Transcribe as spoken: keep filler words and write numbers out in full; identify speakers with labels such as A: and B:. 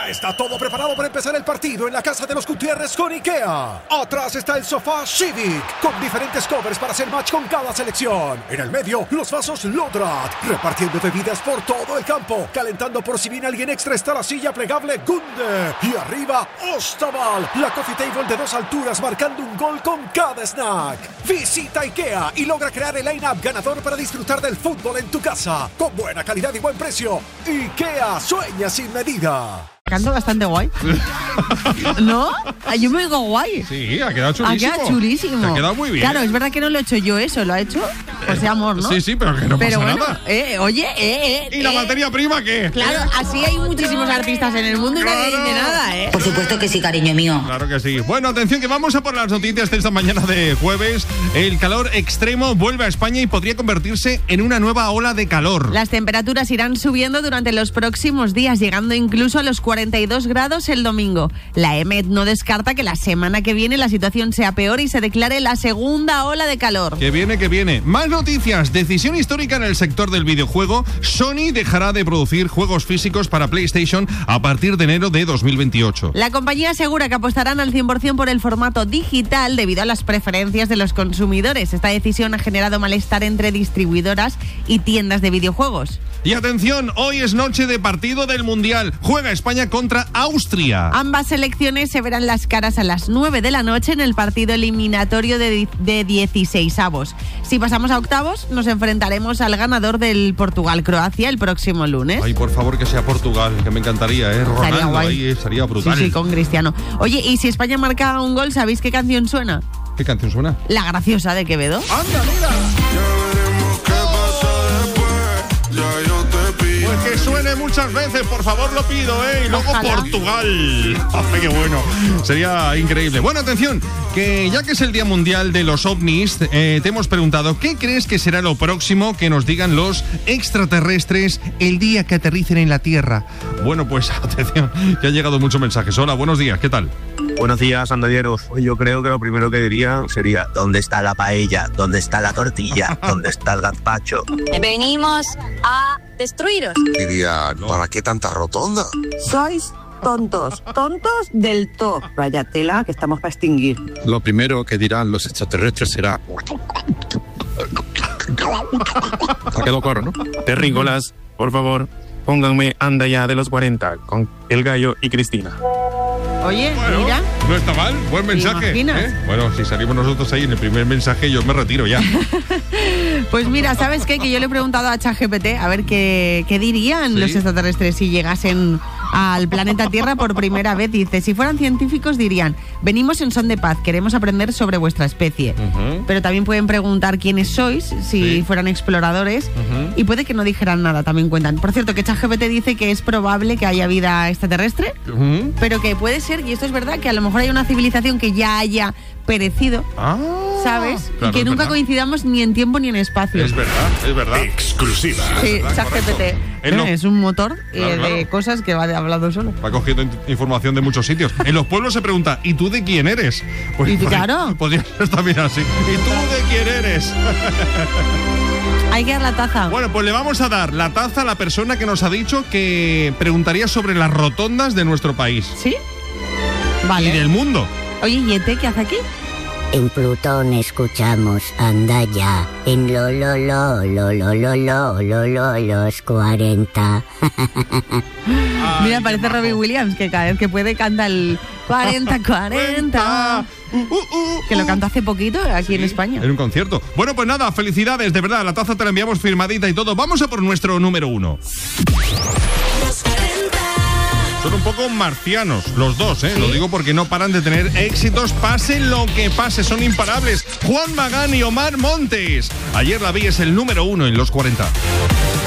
A: Ya está todo preparado para empezar el partido en la casa de los Gutiérrez con IKEA. Atrás está el sofá Civic, con diferentes covers para hacer match con cada selección. En el medio, los vasos Lodrat, repartiendo bebidas por todo el campo. Calentando por si viene alguien extra está la silla plegable Gunde. Y arriba, Ostaval, la coffee table de dos alturas marcando un gol con cada snack. Visita IKEA y logra crear el line-up ganador para disfrutar del fútbol en tu casa. Con buena calidad y buen precio. IKEA, sueña sin medida.
B: Canto bastante guay. ¿No? Yo me digo guay.
C: Sí, ha quedado chulísimo.
B: Ha quedado chulísimo.
C: Te ha quedado muy bien.
B: Claro, es verdad que no lo he hecho yo eso, lo ha hecho José Amor, ¿no?
C: Sí, sí, pero que no
B: pero
C: pasa
B: bueno,
C: nada.
B: Eh, oye, eh, eh.
C: ¿Y la
B: eh.
C: materia prima qué?
B: Claro, así hay muchísimos artistas en el mundo y nadie
C: Claro.
B: dice nada, ¿eh?
D: Por supuesto que sí, cariño mío.
C: Claro que sí. Bueno, atención que vamos a por las noticias de esta mañana de jueves. El calor extremo vuelve a España y podría convertirse en una nueva ola de calor.
B: Las temperaturas irán subiendo durante los próximos días, llegando incluso a los cuarenta y dos grados el domingo. La E M E T no descarta que la semana que viene la situación sea peor y se declare la segunda ola de calor.
C: Que viene, que viene. Más noticias. Decisión histórica en el sector del videojuego. Sony dejará de producir juegos físicos para PlayStation a partir de enero de dos mil veintiocho.
B: La compañía asegura que apostarán al cien por ciento por el formato digital debido a las preferencias de los consumidores. Esta decisión ha generado malestar entre distribuidoras y tiendas de videojuegos.
C: Y atención, hoy es noche de partido del Mundial. Juega España contra Austria.
B: Ambas selecciones se verán las caras a las nueve de la noche en el partido eliminatorio de, de dieciseisavos. Si pasamos a octavos, nos enfrentaremos al ganador del Portugal-Croacia el próximo lunes.
C: Ay, por favor, que sea Portugal, que me encantaría, ¿eh? Ronaldo
B: guay.
C: ahí eh, sería brutal.
B: Sí, sí, con Cristiano. Oye, y si España marca un gol, ¿sabéis qué canción suena?
C: ¿Qué canción suena?
B: La Graciosa de Quevedo.
C: ¡Anda, mira! Pues que suene muchas veces, por favor, lo pido, ¿eh? Y luego
B: Ojalá.
C: Portugal. ¡Ay, qué bueno! Sería increíble. Bueno, atención, que ya que es el Día Mundial de los OVNIs, eh, te hemos preguntado, ¿qué crees que será lo próximo que nos digan los extraterrestres el día que aterricen en la Tierra? Bueno, pues atención, que han llegado muchos mensajes. Hola, buenos días, ¿qué tal?
E: Buenos días, andalleros. Yo creo que lo primero que diría sería ¿dónde está la paella? ¿Dónde está la tortilla? ¿Dónde está el gazpacho?
F: Venimos a destruiros.
G: Diría, ¿para qué tanta rotonda?
H: Sois tontos, tontos del todo. Vaya tela que estamos para extinguir.
I: Lo primero que dirán los extraterrestres será... Ha quedado claro, ¿no?
J: Terrícolas, por favor, pónganme Anda ya de los cuarenta con El Gallo y Cristina.
B: Oye,
C: Bueno,
B: mira.
C: no está mal, buen
B: ¿Te
C: mensaje.
B: imaginas?
C: ¿eh? Bueno, si salimos nosotros ahí en el primer mensaje, yo me retiro ya.
B: Pues mira, ¿sabes qué? Que yo le he preguntado a ChatGPT a ver qué, qué dirían
C: ¿Sí?
B: los extraterrestres si llegasen al planeta Tierra por primera vez. Dice, si fueran científicos dirían, venimos en son de paz, queremos aprender sobre vuestra especie.
C: Uh-huh.
B: Pero también pueden preguntar quiénes sois si
C: Sí.
B: fueran exploradores.
C: Uh-huh.
B: Y puede que no dijeran nada, también cuentan. Por cierto, que ChatGPT dice que es probable que haya vida extraterrestre,
C: Uh-huh.
B: pero que puede ser, y esto es verdad, que a lo mejor hay una civilización que ya haya perecido,
C: Ah,
B: ¿sabes?
C: claro,
B: y que
C: es
B: nunca
C: verdad.
B: coincidamos ni en tiempo ni en espacio.
C: Es verdad, es verdad.
A: Exclusiva.
B: Sí,
C: verdad,
B: ChatGPT.
C: correcto. Él no.
B: Es un motor eh,
C: Claro, claro.
B: de cosas que va de hablado solo.
C: Va cogiendo in- información de muchos sitios. En los pueblos se pregunta, ¿y tú de quién eres? Pues
B: Y tú, claro.
C: Podría ser también así. ¿Y tú de quién eres?
B: Hay que dar la taza.
C: Bueno, pues le vamos a dar la taza a la persona que nos ha dicho que preguntaría sobre las rotondas de nuestro país
B: ¿Sí?
C: y
B: Vale.
C: del mundo.
B: Oye, ¿y Ete qué hace aquí?
D: En Plutón escuchamos Anda ya. En lo lo lo lo lo lo lo lo lo los cuarenta.
C: Ay,
B: Mira,
C: qué
B: parece
C: majo.
B: Robbie Williams, que cada vez que puede canta el cuarenta, cuarenta.
C: Uh, uh, uh,
B: Que lo
C: uh.
B: cantó hace poquito aquí en
C: Sí,
B: España.
C: En un concierto. Bueno, pues nada, felicidades, de verdad. La taza te la enviamos firmadita y todo. Vamos a por nuestro número uno. Son un poco marcianos, los dos, ¿eh?
B: ¿Sí?
C: Lo digo porque no paran de tener éxitos, pase lo que pase, son imparables. Juan Magán y Omar Montes. Ayer la vi, es el número uno en los cuarenta.